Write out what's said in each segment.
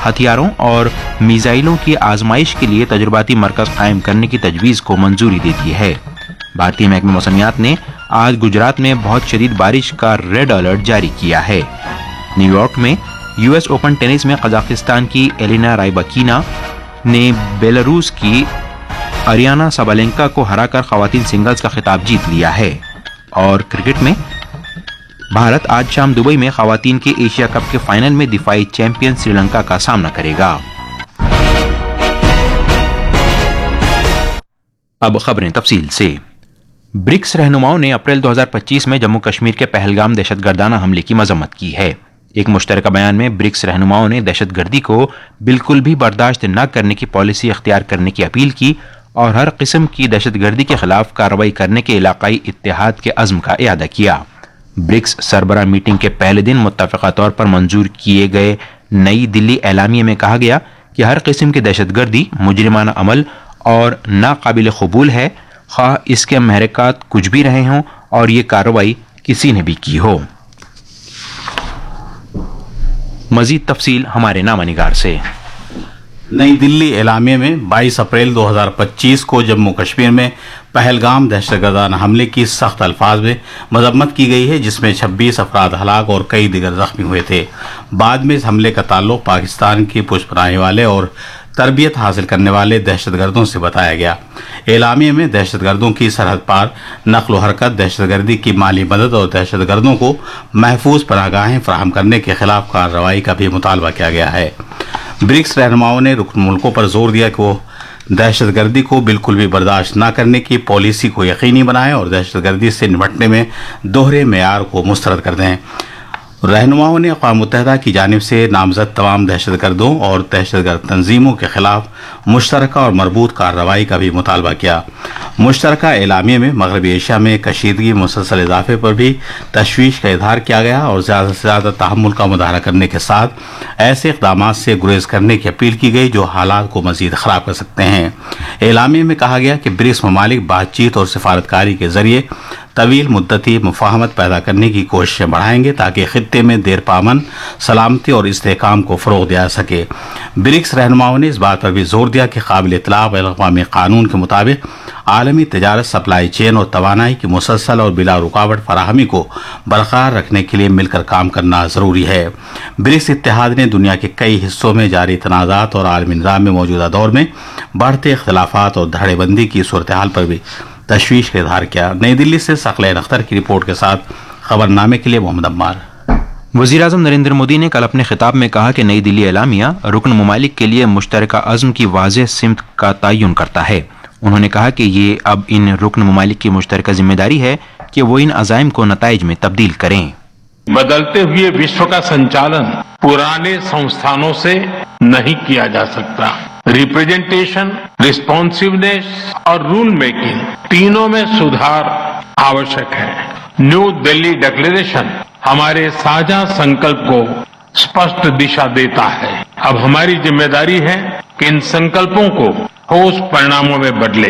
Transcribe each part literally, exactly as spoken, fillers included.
ہتھیاروں اور میزائلوں کی آزمائش کے لیے تجرباتی مرکز قائم کرنے کی تجویز کو منظوری دے دی ہے۔ بھارتی محکمہ موسمیات نے آج گجرات میں بہت شدید بارش کا ریڈ الرٹ جاری کیا ہے۔ نیو یارک میں یو ایس اوپن ٹینس میں قزاقستان کی ایلینا رائباکینا نے بیلاروس کی اریانا سابالینکا کو ہرا کر خواتین سنگلز کا خطاب جیت لیا ہے۔ اور کرکٹ میں بھارت آج شام دبئی میں خواتین کے ایشیا کپ کے فائنل میں دفاعی چیمپئن سری لنکا کا سامنا کرے گا۔ اب خبریں تفصیل سے۔ برکس رہنماؤں نے اپریل دو ہزار پچیس میں جموں کشمیر کے پہلگام دہشت گردانہ حملے کی مذمت کی ہے۔ ایک مشترکہ بیان میں برکس رہنماؤں نے دہشت گردی کو بالکل بھی برداشت نہ کرنے کی پالیسی اختیار کرنے کی اپیل کی اور ہر قسم کی دہشت گردی کے خلاف کارروائی کرنے کے علاقائی اتحاد کے عزم کا اعادہ کیا۔ برکس سربراہ میٹنگ کے پہلے دن متفقہ طور پر منظور کیے گئے نئی دلی اعلامیے میں کہا گیا کہ ہر قسم کی دہشت گردی مجرمانہ عمل اور ناقابل قبول ہے، خواہ اس کے محرکات کچھ بھی رہے ہوں اور یہ کارروائی کسی نے بھی کی ہو۔ مزید تفصیل ہمارے نامہ نگار سے۔ نئی دلی اعلامیہ میں بائیس اپریل دو ہزار پچیس کو جموں کشمیر میں پہلگام دہشت گردانہ حملے کی سخت الفاظ میں مذمت کی گئی ہے، جس میں چھبیس افراد ہلاک اور کئی دیگر زخمی ہوئے تھے۔ بعد میں اس حملے کا تعلق پاکستان کی پشت پناہی والے اور تربیت حاصل کرنے والے دہشت گردوں سے بتایا گیا۔ اعلامیہ میں دہشت گردوں کی سرحد پار نقل و حرکت، دہشت گردی کی مالی مدد اور دہشت گردوں کو محفوظ پناہ گاہیں فراہم کرنے کے خلاف کارروائی کا بھی مطالبہ کیا گیا ہے۔ برکس رہنماؤں نے رکن ملکوں پر زور دیا کہ وہ دہشت گردی کو بالکل بھی برداشت نہ کرنے کی پالیسی کو یقینی بنائیں اور دہشت گردی سے نمٹنے میں دوہرے معیار کو مسترد کر دیں۔ رہنماؤں نے اقوام متحدہ کی جانب سے نامزد تمام دہشت گردوں اور دہشت گرد تنظیموں کے خلاف مشترکہ اور مربوط کارروائی کا بھی مطالبہ کیا۔ مشترکہ اعلامیے میں مغربی ایشیا میں کشیدگی مسلسل اضافے پر بھی تشویش کا اظہار کیا گیا اور زیادہ سے زیادہ تحمل کا مظاہرہ کرنے کے ساتھ ایسے اقدامات سے گریز کرنے کی اپیل کی گئی جو حالات کو مزید خراب کر سکتے ہیں۔ اعلامیے میں کہا گیا کہ برکس ممالک بات چیت اور سفارتکاری کے ذریعے طویل مدتی مفاہمت پیدا کرنے کی کوششیں بڑھائیں گے تاکہ خطے میں دیر پامن سلامتی اور استحکام کو فروغ دیا سکے۔ برکس رہنماؤں نے اس بات پر بھی زور دیا کہ قابل اطلاق بین الاقوامی قانون کے مطابق عالمی تجارت، سپلائی چین اور توانائی کی مسلسل اور بلا رکاوٹ فراہمی کو برقرار رکھنے کے لیے مل کر کام کرنا ضروری ہے۔ برکس اتحاد نے دنیا کے کئی حصوں میں جاری تنازعات اور عالمی نظام میں موجودہ دور میں بڑھتے اختلافات اور دھڑے بندی کی صورتحال پر بھی تشویش کا اظہار کیا۔ نئی دلی سے ثقلین اختر کی رپورٹ کے ساتھ خبر نامے کے لیے محمد عمار۔ وزیر اعظم نریندر مودی نے کل اپنے خطاب میں کہا کہ نئی دلی اعلامیہ رکن ممالک کے لیے مشترکہ عزم کی واضح سمت کا تعین کرتا ہے۔ انہوں نے کہا کہ یہ اب ان رکن ممالک کی مشترکہ ذمہ داری ہے کہ وہ ان عزائم کو نتائج میں تبدیل کریں۔ بدلتے ہوئے وشو کا سنچالن پرانے سنستھانوں سے نہیں کیا جا سکتا۔ ریپرزینٹیشن، ریسپانسونیس اور رول میکنگ تینوں میں سدھار آوشک ہے۔ نیو دلی ڈکلیریشن ہمارے ساجھا سنکلپ کو اسپشٹ دشا دیتا ہے۔ اب ہماری ذمہ داری ہے کہ ان سنکلپوں کو ٹھوس پریناموں میں بدلے۔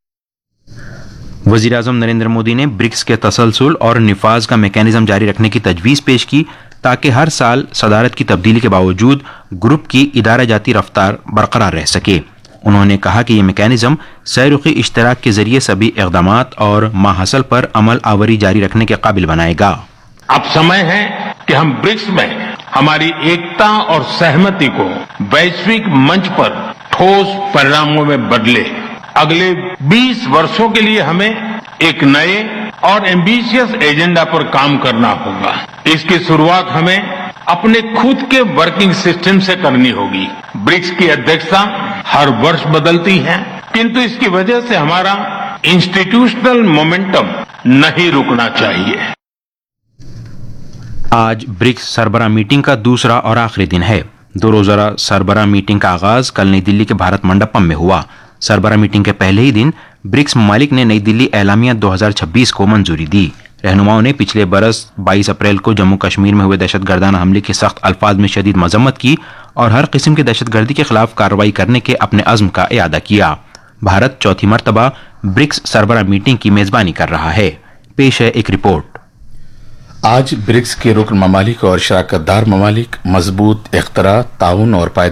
وزیر اعظم نریندر مودی نے برکس کے تسلسل اور نفاذ کا میکینزم جاری رکھنے کی تجویز پیش کی تاکہ ہر سال صدارت کی تبدیلی کے باوجود گروپ کی ادارہ جاتی رفتار برقرار رہ سکے۔ انہوں نے کہا کہ یہ میکینزم سہ-رخی اشتراک کے ذریعے سبھی اقدامات اور ماحصل پر عمل آوری جاری رکھنے کے قابل بنائے گا۔ اب سمے ہے کہ ہم برکس میں ہماری ایکتا اور سہمتی کو ویشوک منچ پر ٹھوس پریناموں میں بدلے۔ اگلے بیس برسوں کے لیے ہمیں ایک نئے اور ایمبیشیس ایجنڈا پر کام کرنا ہوگا۔ اس کی شروعات ہمیں اپنے خود کے ورکنگ سسٹم سے کرنی ہوگی۔ برکس کی ادھیکشتا ہر ورش بدلتی ہے، کنتو اس کی وجہ سے ہمارا انسٹیٹیوشنل مومنٹم نہیں رکنا چاہیے۔ آج برکس سربراہ میٹنگ کا دوسرا اور آخری دن ہے۔ دو روزہ سربراہ میٹنگ کا آغاز کل نئی دلی کے بھارت منڈپم میں ہوا۔ سربراہ میٹنگ کے پہلے ہی دن برکس ممالک نے نئی دلی اعلامیہ دو ہزار چھبیس کو منظوری دی۔ رہنماؤں نے پچھلے برس بائیس اپریل کو جموں کشمیر میں ہوئے دہشت گردانہ حملے کی سخت الفاظ میں شدید مذمت کی اور ہر قسم کی دہشت گردی کے خلاف کارروائی کرنے کے اپنے عزم کا اعادہ کیا۔ بھارت چوتھی مرتبہ برکس سربراہ میٹنگ کی میزبانی کر رہا ہے۔ پیش ہے ایک رپورٹ۔ آج برکس کے رکن ممالک اور شراکت دار ممالک مضبوط اختراع، تعاون اور